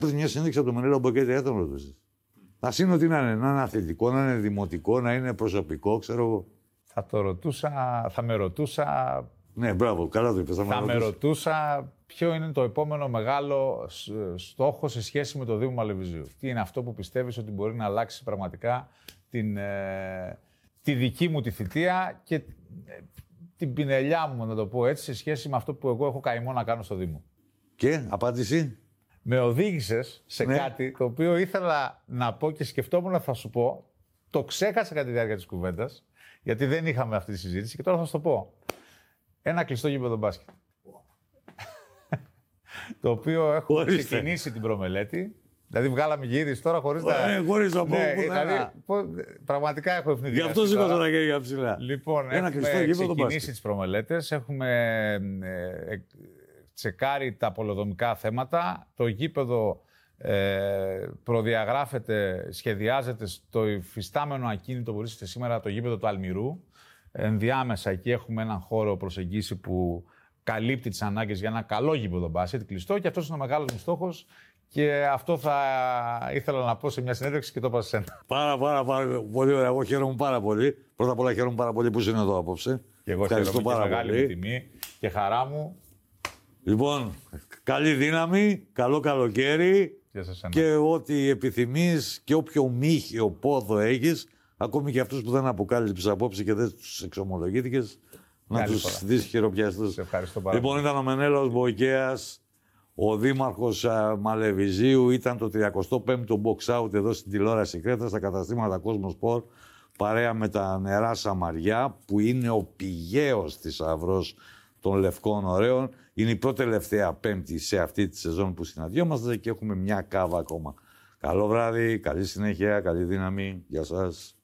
Πριν μια συνέντευξη από το Μενέλο Μποκέτη, δεν τον ρωτούσε. Α είναι ότι να είναι αθλητικό, να είναι δημοτικό, να είναι προσωπικό, ξέρω εγώ. Θα με ρωτούσα. Ναι, μπράβο, καλά το είπες. Θα με ρωτούσα ποιο είναι το επόμενο μεγάλο στόχο σε σχέση με το Δήμο Μαλεβιζίου. Τι είναι αυτό που πιστεύεις ότι μπορεί να αλλάξει πραγματικά τη δική μου τη θητεία και την πινελιά μου, να το πω έτσι, σε σχέση με αυτό που εγώ έχω καημό να κάνω στο Δήμο. Και, απάντηση. Με οδήγησες σε κάτι το οποίο ήθελα να πω και σκεφτόμουν να θα σου πω. Το ξέχασα κατά τη διάρκεια της κουβέντας, γιατί δεν είχαμε αυτή τη συζήτηση και τώρα θα σου το πω. Ένα κλειστό γήπεδο μπάσκετ. Το οποίο έχω ξεκινήσει την προμελέτη. Δηλαδή, βγάλαμε γύριση τώρα χωρίς να. Χωρίς να πω. Ναι, δηλαδή, πραγματικά έχω ευνηδιαστεί. Γι' αυτό σήκω τώρα και για ψηλά. Λοιπόν, έχουμε ξεκινήσει τις προμελέτες. Έχουμε τσεκάρει τα πολεοδομικά θέματα. Το γήπεδο προδιαγράφεται, σχεδιάζεται στο υφιστάμενο ακίνητο που βρίσκεται σήμερα, το γήπεδο του Αλμυρού. Ενδιάμεσα εκεί έχουμε έναν χώρο προσεγγίσει που καλύπτει τις ανάγκες για ένα καλό γήπεδο μπάσκετ, κλειστό, και αυτός είναι ο μεγάλος μου στόχος. Και αυτό θα ήθελα να πω σε μια συνέντευξη και το είπα σε σένα. Πάρα πολύ ωραία. Εγώ χαίρομαι πάρα πολύ. Πρώτα απ' όλα χαίρομαι πάρα πολύ που είσαι εδώ απόψε. Και εγώ χαίρομαι, πάρα πολύ. Μεγάλη τιμή και χαρά μου. Λοιπόν, καλή δύναμη, καλό καλοκαίρι και ό,τι επιθυμείς και όποιο μύχιο πόδο έχεις, ακόμη και αυτούς που δεν αποκάλυψες απόψε και δεν τους εξομολογήθηκες, να τους δεις χειροπιαστούς. Σε ευχαριστώ πάρα πολύ. Λοιπόν, ήταν ο Μενέλος Μποϊκέας, ο δήμαρχος Μαλεβιζίου, ήταν το 35ο box out εδώ στην τηλεόραση Κρέτας, στα καταστήματα Κόσμο-Σπορ, παρέα με τα νερά Σαμαριά, που είναι ο πηγαίος θησαυρός των Λευκών Ωραίων. Είναι η πρώτη τελευταία Πέμπτη σε αυτή τη σεζόν που συναντιόμαστε και έχουμε μια κάβα ακόμα. Καλό βράδυ, καλή συνέχεια, καλή δύναμη. Γεια σας.